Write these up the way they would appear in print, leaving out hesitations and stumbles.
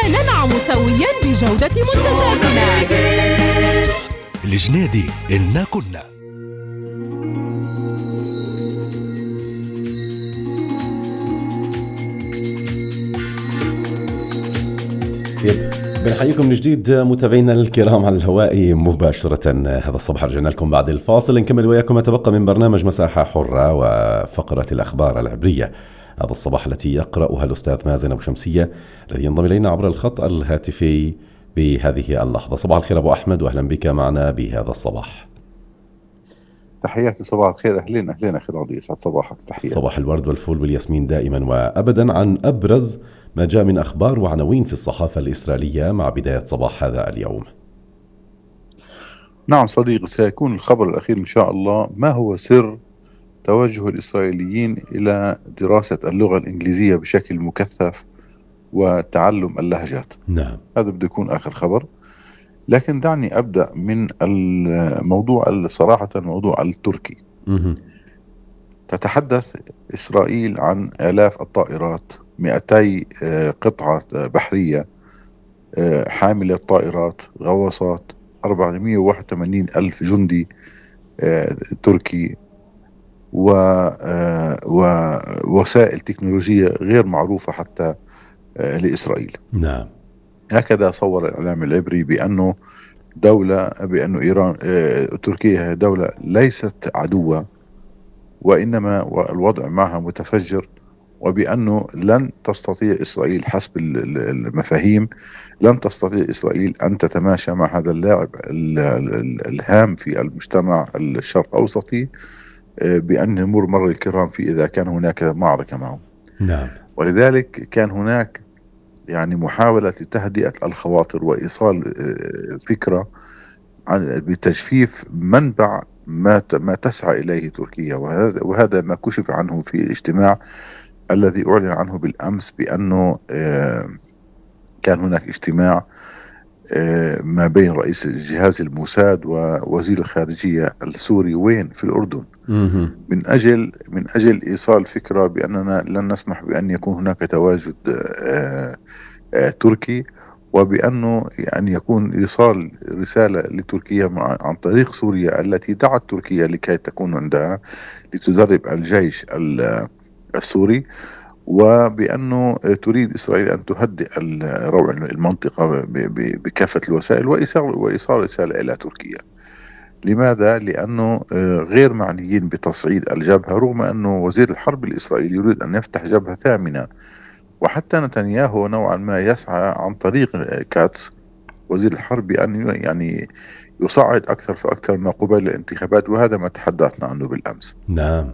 ننعم سويا بجودة منتجاتنا. الجنيدي إلنا كنا. بنحييكم من جديد متابعينا الكرام على الهواء مباشرة. هذا الصباح رجعنا لكم بعد الفاصل نكمل وياكم ما تبقى من برنامج مساحة حرة وفقرة الأخبار العبرية هذا الصباح التي يقرأها الأستاذ مازن أبو شمسية الذي ينضم إلينا عبر الخط الهاتفي بهذه اللحظة. صباح الخير أبو أحمد وأهلا بك معنا بهذا الصباح. تحياتي صباح الخير. أهلين أخي راضي يسعد صباحك. تحياتي. صباح الورد والفول والياسمين دائما وأبدا عن أبرز ما جاء من أخبار وعناوين في الصحافة الإسرائيلية مع بداية صباح هذا اليوم. نعم صديقي، سيكون الخبر الأخير إن شاء الله ما هو سر توجه الإسرائيليين إلى دراسة اللغة الإنجليزية بشكل مكثف وتعلم اللهجات. نعم. هذا بده يكون آخر خبر، لكن دعني أبدأ من الموضوع صراحة الموضوع التركي. تتحدث إسرائيل عن آلاف الطائرات، 200 قطعة بحرية حاملة طائرات غواصات، 481 ألف جندي تركي، ووسائل تكنولوجية غير معروفة حتى لإسرائيل. نعم. هكذا صور الإعلام العبري بأنه إيران تركيا دولة ليست عدوة، وإنما الوضع معها متفجر، وبأنه لن تستطيع إسرائيل حسب المفاهيم لن تستطيع إسرائيل أن تتماشى مع هذا اللاعب الهام في المجتمع الشرق أوسطي بأن يمر مر الكرام في إذا كان هناك معركة معه. نعم. ولذلك كان هناك محاولة لتهدئة الخواطر وإيصال فكرة بتجفيف منبع ما تسعى إليه تركيا، وهذا ما كشف عنه في الاجتماع الذي أعلن عنه بالأمس بأنه كان هناك اجتماع ما بين رئيس جهاز الموساد ووزير الخارجية السوري وين في الأردن من أجل إيصال فكرة بأننا لن نسمح بأن يكون هناك تواجد تركي، وبأنه يكون إيصال رسالة لتركيا عن طريق سوريا التي دعت تركيا لكي تكون عندها لتدرب الجيش السوري، وبأنه تريد إسرائيل أن تهدئ روع المنطقة بكافة الوسائل وإيصال رسالة إلى تركيا. لماذا؟ لأنه غير معنيين بتصعيد الجبهة، رغم أنه وزير الحرب الإسرائيلي يريد أن يفتح جبهة ثامنة، وحتى نتنياهو نوعا ما يسعى عن طريق كاتس وزير الحرب أن يصعد أكثر فأكثر ما قبيل الانتخابات، وهذا ما تحدثنا عنه بالأمس. نعم.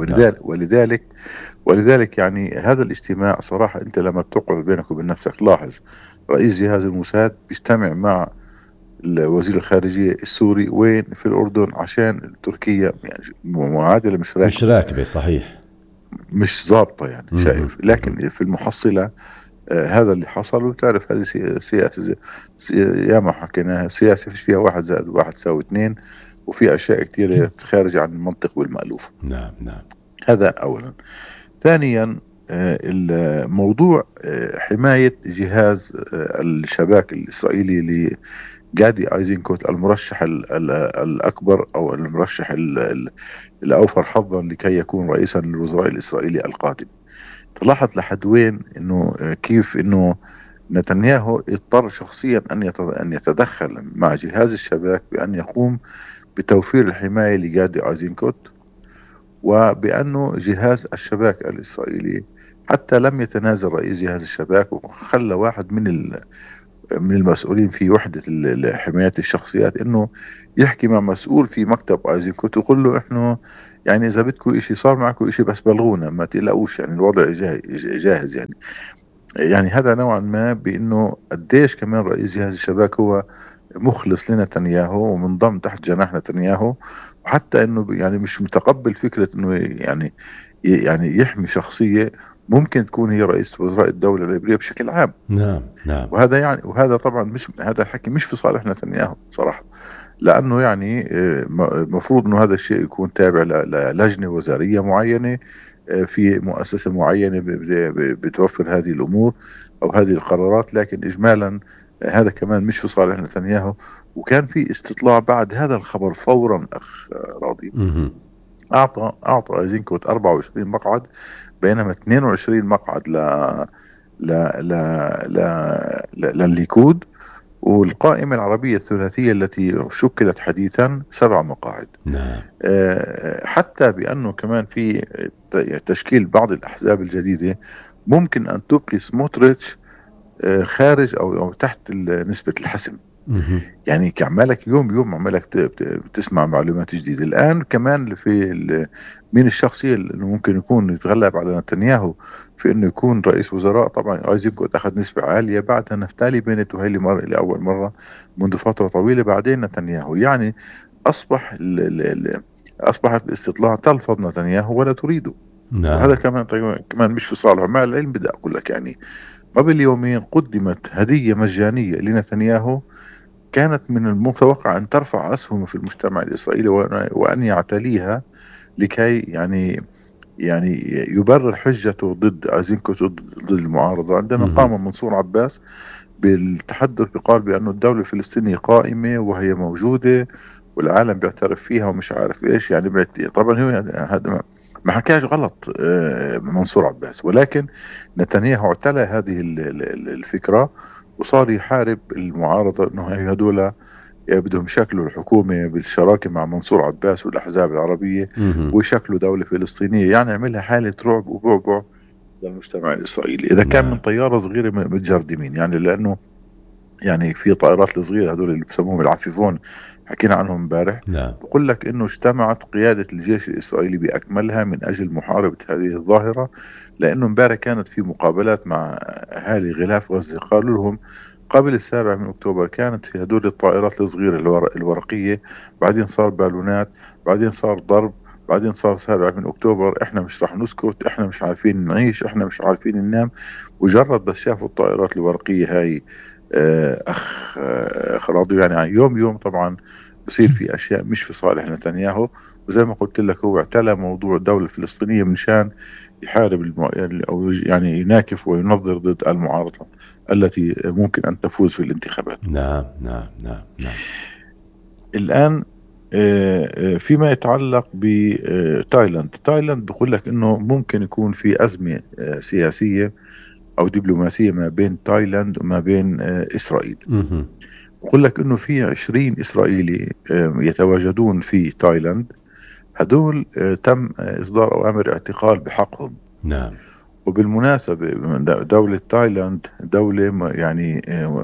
ولذلك هذا الاجتماع صراحة أنت لما بتقعد بينك وبين نفسك لاحظ رئيس جهاز الموساد بيجتمع مع وزير الخارجية السوري وين في الأردن عشان تركيا، معادلة مش راكبة صحيح، مش ضابطة شايف. لكن في المحصلة هذا اللي حصل. وتعرف هذه سياسة يا ما حكيناها، سياسة فيش فيها 1 زائد 1 يساوي 2، وفي أشياء كتيرة خارج عن المنطق والمألوف. نعم. هذا أولا. ثانيا الموضوع حماية جهاز الشباك الإسرائيلي لجادي أيزنكوت المرشح الأكبر أو المرشح الأوفر حظا لكي يكون رئيسا للوزراء الإسرائيلي القادم. تلاحظ لحد وين كيف نتنياهو اضطر شخصيا أن يتدخل مع جهاز الشباك بأن يقوم بتوفير الحماية لجادي أيزنكوت، وبأنه جهاز الشباك الإسرائيلي حتى لم يتنازل رئيس جهاز الشباك، وخلى واحد من المسؤولين في وحدة حماية الشخصيات إنه يحكي مع مسؤول في مكتب أيزنكوت ويقول له إحنا إذا بدكم إشي صار معكم إشي بس بلغونا ما تقلقوش، الوضع جاهز. هذا نوعا ما بأنه قديش كمان رئيس جهاز الشباك هو مخلص لنتنياهو ومنضم تحت جناح نتنياهو، وحتى إنه مش متقبل فكرة إنه يحمي شخصية ممكن تكون هي رئيس وزراء الدولة العبرية بشكل عام. نعم. وهذا طبعا هذا الحكي مش في صالح نتنياهو صراحة، لأنه مفروض إنه هذا الشيء يكون تابع للجنة وزارية معينة في مؤسسة معينة بتوفر هذه الأمور أو هذه القرارات، لكن إجمالا هذا كمان مش في صالح نتنياهو. وكان في استطلاع بعد هذا الخبر فورا أخ راضي، أعطى أيزنكوت 24 مقعد بينما 22 مقعد للليكود، والقائمة العربية الثلاثية التي شكلت حديثا 7 مقاعد. حتى بأنه كمان في تشكيل بعض الأحزاب الجديدة ممكن أن تبقي سموتريتش خارج أو تحت نسبة الحسم. يعني كعمالك يوم عمالك بتسمع معلومات جديدة. الآن كمان في مين الشخصية اللي ممكن يكون يتغلب على نتنياهو في إنه يكون رئيس وزراء. طبعا أيزنكوت أخذ نسبة عالية، بعدها نفتالي بنت، وهي لأول مرة منذ فترة طويلة، بعدين نتنياهو. يعني أصبحت الاستطلاع تلفظ نتنياهو ولا تريده. وهذا كمان مش في صالحه. مع العلم بدي أقول لك، يعني قبل يومين قدمت هدية مجانية لنتنياهو كانت من المتوقع أن ترفع أسهمه في المجتمع الإسرائيلي وأن يعتليها لكي يعني يبرر حجته ضد أيزنكوت ضد المعارضة. عندما قام منصور عباس بالتحدث بقال بأن الدولة الفلسطينية قائمة وهي موجودة والعالم بيعترف فيها ومش عارف إيش. يعني طبعا هو هذا ما حكاش غلط منصور عباس، ولكن نتنياهو اعتلى هذه الفكرة وصار يحارب المعارضة إنه هذول بدهم يشكلوا الحكومة بالشراكة مع منصور عباس والأحزاب العربية ويشكلوا دولة فلسطينية. يعني عملها حالة رعب وبعبع للمجتمع الإسرائيلي إذا كان من طيارة صغيرة متجردمين. يعني لأنه يعني في طائرات الصغيرة هذول اللي بسموهم العفيفون حكينا عنهم امبارح. بقول لك إنه اجتمعت قيادة الجيش الإسرائيلي بأكملها من أجل محاربة هذه الظاهرة، لأنه امبارح كانت في مقابلات مع أهالي غلاف غزة، قالوا لهم قبل 7 أكتوبر كانت في هدول الطائرات الصغيرة الورقية، بعدين صار بالونات، بعدين صار ضرب، بعدين صار 7 أكتوبر. احنا مش رح نسكت، احنا مش عارفين نعيش، احنا مش عارفين ننام. مجرد بس شافوا الطائرات الورقية هاي أخ راضي، يعني يوم طبعا بصير في أشياء مش في صالح نتنياهو. وزي ما قلت لك هو اعتلى موضوع الدولة الفلسطينية منشان يحارب أو يعني يناكف وينظر ضد المعارضة التي ممكن أن تفوز في الانتخابات. نعم. الآن فيما يتعلق بتايلاند بقول لك إنه ممكن يكون في أزمة سياسية أو دبلوماسية ما بين تايلاند وما بين إسرائيل. بقول لك إنه في 20 إسرائيلي يتواجدون في تايلاند، هدول تم إصدار أوامر اعتقال بحقهم. نعم. وبالمناسبة دولة تايلاند دولة يعني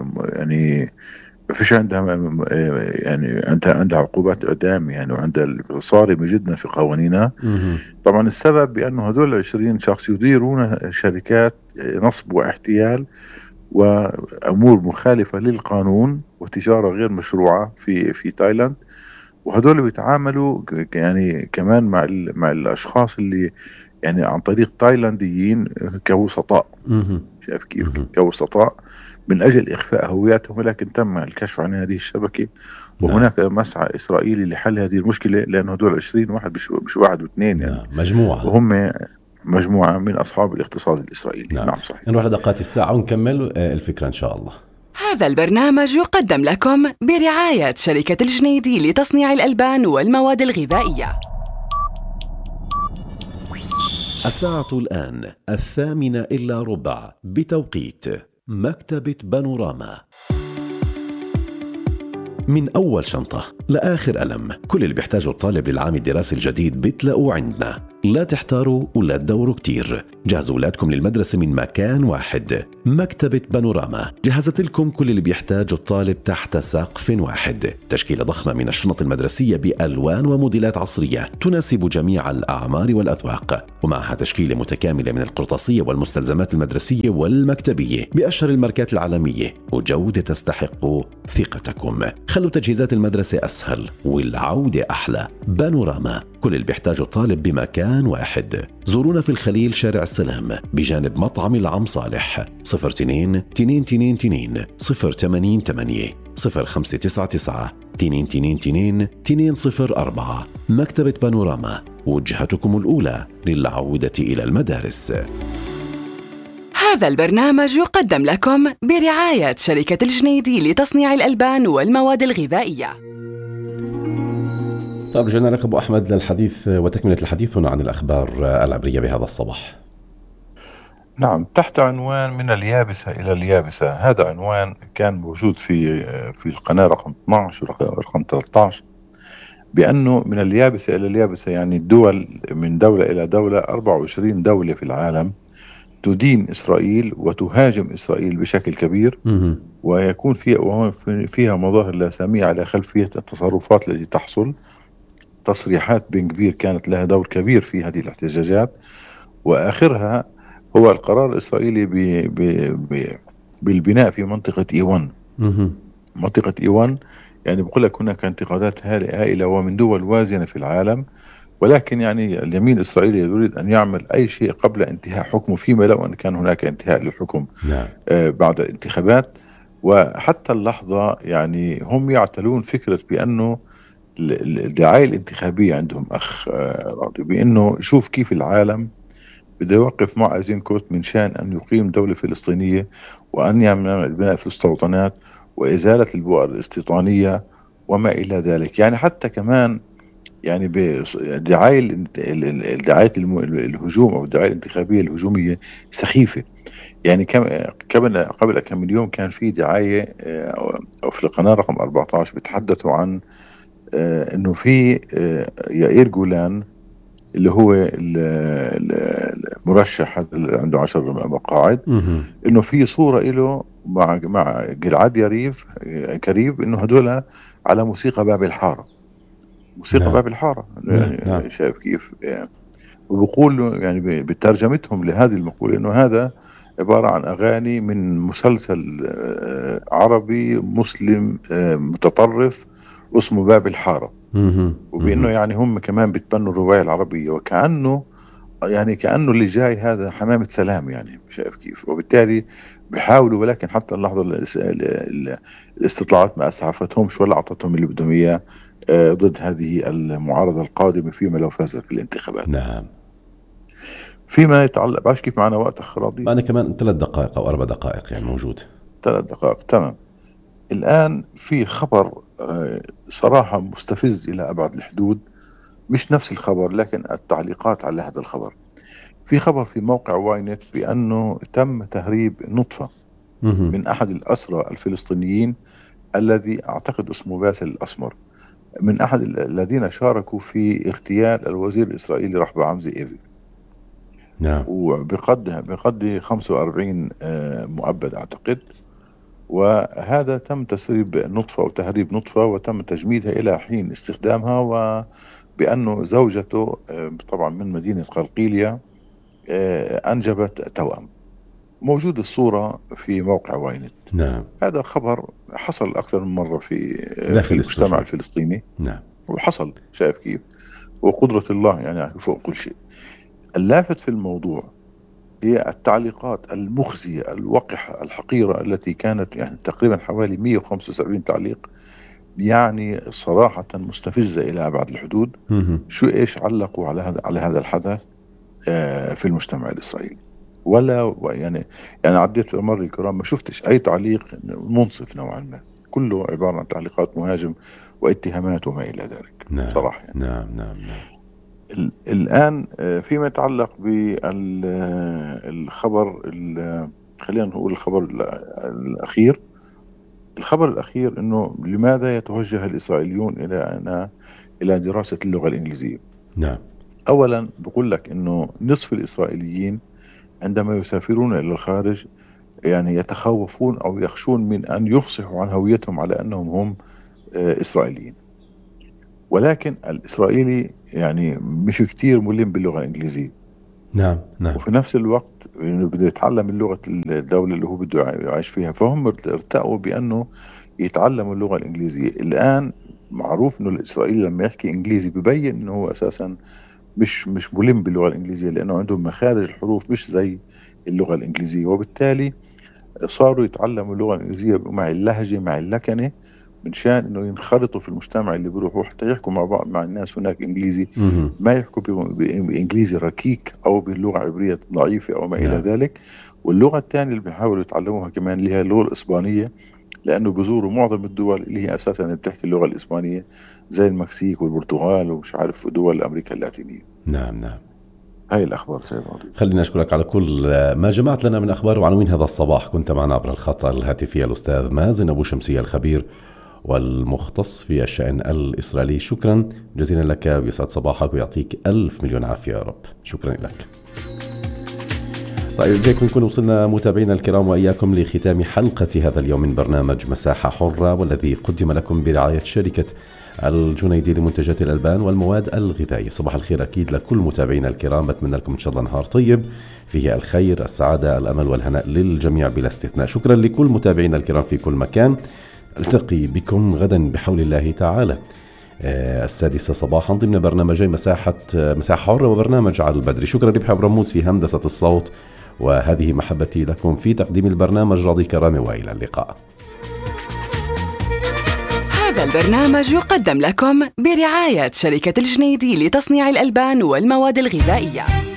ما فيش عندها يعني عندها عقوبات إعدام يعني، وعندها صارمة جدا في قوانينها. طبعا السبب بأنه هدول 20 شخص يديرون شركات نصب واحتيال وأمور مخالفة للقانون وتجارة غير مشروعة في تايلاند. وهدول بيتعاملوا يعني كمان مع الأشخاص اللي يعني عن طريق تايلانديين كوسطاء. شايف كيف كوسطاء من أجل إخفاء هوياتهم، ولكن تم الكشف عن هذه الشبكة. وهناك مسعى إسرائيلي لحل هذه المشكلة، لأنه هدول 20 واحد مش واحد واثنين يعني مجموعة، وهم مجموعة من أصحاب الاقتصاد الإسرائيلي. نعم صحيح. نروح لدقات الساعة ونكمل الفكرة إن شاء الله. هذا البرنامج يقدم لكم برعاية شركة الجنيدي لتصنيع الألبان والمواد الغذائية. الساعة الآن 8:08 بتوقيت مكتبة بانوراما. من أول شنطة لآخر قلم، كل اللي بيحتاجه الطالب للعام الدراسي الجديد بتلاقوه عندنا. لا تحتاروا ولا تدوروا كتير، جهزوا أولادكم للمدرسة من مكان واحد. مكتبة بانوراما جهزت لكم كل اللي بيحتاجه الطالب تحت سقف واحد. تشكيلة ضخمة من الشنط المدرسية بألوان وموديلات عصرية تناسب جميع الأعمار والأذواق، ومعها تشكيلة متكاملة من القرطاسية والمستلزمات المدرسية والمكتبية بأشهر الماركات العالمية، وجودة تستحق ثقتكم. خلوا تجهيزات المدرسة أسهل والعودة أحلى. بانوراما، كل اللي بيحتاجه الطالب بمكان واحد. زورونا في الخليل شارع السلام بجانب مطعم العم صالح. 02-222-0888 0599 222 مكتبة بانوراما، وجهتكم الأولى للعودة إلى المدارس. هذا البرنامج يقدم لكم برعاية شركة الجنيدي لتصنيع الألبان والمواد الغذائية. طيب جينا لك أبو أحمد للحديث وتكملة الحديث هنا عن الأخبار العبرية بهذا الصباح. نعم، تحت عنوان من اليابسة إلى اليابسة. هذا عنوان كان موجود في القناة رقم 12 ورقم 13، بأنه من اليابسة إلى اليابسة، يعني الدول من دولة إلى دولة. 24 دولة في العالم تدين إسرائيل وتهاجم إسرائيل بشكل كبير، ويكون فيها مظاهر لا سامية على خلفية التصرفات التي تحصل. تصريحات بن غفير كانت لها دور كبير في هذه الاحتجاجات، وآخرها هو القرار الإسرائيلي بالبناء في منطقة إيوان. منطقة إيوان يعني بقول لك هناك انتقادات هائلة ومن دول وازنة في العالم، ولكن يعني اليمين الإسرائيلي يريد أن يعمل أي شيء قبل انتهاء حكمه، فيما لو أن كان هناك انتهاء للحكم بعد الانتخابات. وحتى اللحظة يعني هم يعتلون فكرة بأنه الدعاية الانتخابية عندهم أخ راضي، بأنه شوف كيف العالم بده يوقف مع أيزنكوت من شان أن يقيم دولة فلسطينية وأن يعمل بناء في المستوطنات وإزالة البؤر الاستيطانية وما إلى ذلك. يعني حتى كمان يعني بدعاية الهجوم أو الدعاية الانتخابية الهجومية سخيفة. يعني قبل كم من يوم كان في دعاية أو في القناة رقم 14 بتحدثوا عن إنه في يائير جولان اللي هو المرشح اللي عنده 10 مقاعد، إنه في صورة له مع جلعاد كريب إنه هدول على موسيقى باب الحارة. موسيقى باب الحارة يعني شايف كيف يعني. وبقول يعني بترجمتهم لهذه المقولة إنه هذا عبارة عن أغاني من مسلسل عربي مسلم متطرف اسمه باب الحارة، وبأنه يعني هم كمان بتبنوا الرواية العربية، وكأنه كأنه اللي جاي هذا حمامة سلام، يعني شايف كيف. وبالتالي بيحاولوا، ولكن حتى اللحظة الاستطلاعات ما أسعفتهمش ولا أعطتهم اللي بدهم إياه ضد هذه المعارضة القادمة فيما لو فازت في الانتخابات. نعم. فيما يتعلق بعرفش كيف معنا وقت أخراضي، أنا كمان 3 دقائق أو 4 دقائق يعني موجود. 3 دقائق تمام. الآن في خبر صراحة مستفز إلى أبعد الحدود، مش نفس الخبر لكن التعليقات على هذا الخبر. في خبر في موقع واينت بأنه تم تهريب نطفة من أحد الأسرى الفلسطينيين الذي أعتقد اسمه باسل الأسمر، من أحد الذين شاركوا في اغتيال الوزير الإسرائيلي رحبة عمزي إيفي. نعم. وبقضي 45 مؤبد أعتقد. وهذا تم تسريب نطفة وتهريب نطفة وتم تجميدها إلى حين استخدامها، وبأنه زوجته طبعا من مدينة قلقيلية أنجبت توأم. موجود الصورة في موقع واينت. نعم. هذا خبر حصل أكثر من مرة في المجتمع الفلسطيني. نعم. وحصل، شايف كيف، وقدرة الله يعني فوق كل شيء. اللافت في الموضوع هي التعليقات المخزية الوقحة الحقيرة التي كانت يعني تقريبا حوالي 175 تعليق، يعني صراحة مستفزة إلى أبعد الحدود. إيش علقوا على هذا الحدث في المجتمع الإسرائيلي؟ ولا يعني عديت مر الكرام ما شفتش أي تعليق منصف نوعا ما، كله عبارة عن تعليقات مهاجم واتهامات وما إلى ذلك. نعم. صراحة يعني. نعم. الآن فيما يتعلق بالخبر، خلينا نقول الخبر الأخير. الخبر الأخير إنه لماذا يتوجه الإسرائيليون إلى دراسة اللغة الإنجليزية؟ نعم. أولا بقول لك إنه نصف الإسرائيليين عندما يسافرون إلى الخارج يعني يتخوفون أو يخشون من أن يفصحوا عن هويتهم على أنهم هم إسرائيليين. ولكن الإسرائيلي يعني مش كتير ملم باللغة الإنجليزية. نعم. وفي نفس الوقت إنه بده يتعلم اللغة الدولة اللي هو بده يعيش فيها، فهم ارتقوا بأنه يتعلموا اللغة الإنجليزية. الآن معروف إنه الإسرائيلي لما يحكي إنجليزي ببين إنه هو أساسا مش ملم باللغة الإنجليزية، لأنه عندهم مخارج الحروف مش زي اللغة الإنجليزية. وبالتالي صاروا يتعلموا اللغة الإنجليزية مع اللهجة مع اللكنة، من شان إنه ينخرطوا في المجتمع اللي بيروحوا حتى يحكوا مع بعض مع الناس هناك إنجليزي، ما يحكوا بإنجليزي ركيك أو باللغة عبرية ضعيفة أو ما إلى ذلك. واللغة الثانية اللي بيحاولوا يتعلموها كمان اللي هي اللغة الإسبانية، لأنه بزوروا معظم الدول اللي هي أساسا بتحكي اللغة الإسبانية زي المكسيك والبرتغال ومش عارف دول أمريكا اللاتينية. نعم. هاي الأخبار سيد عظيم. خلينا أشكرك على كل ما جمعت لنا من أخبار وعناوين هذا الصباح. كنت معنا عبر الخط الهاتفي الأستاذ مازن أبو شمسية الخبير والمختص في الشأن الإسرائيلي. شكرا جزيلا لك، ويسعد صباحك ويعطيك ألف مليون عافية يا رب. شكرا لك. طيب بهيك بنكون وصلنا متابعينا الكرام وإياكم لختام حلقة هذا اليوم من برنامج مساحة حرة، والذي قدم لكم برعاية شركة الجنيدي لمنتجات الألبان والمواد الغذائية. صباح الخير أكيد لكل متابعينا الكرام، بتمنى لكم إن شاء الله نهار طيب فيه الخير السعادة الأمل والهناء للجميع بلا استثناء. شكرا لكل متابعينا الكرام في كل مكان. ألتقي بكم غدا بحول الله تعالى 6 صباحا ضمن برنامجي مساحة حرة وبرنامج على البدري. شكرا لبحي برموز في هندسة الصوت، وهذه محبتي لكم في تقديم البرنامج. راضي كرامي، وإلى اللقاء. هذا البرنامج يقدم لكم برعاية شركة الجنيدي لتصنيع الألبان والمواد الغذائية.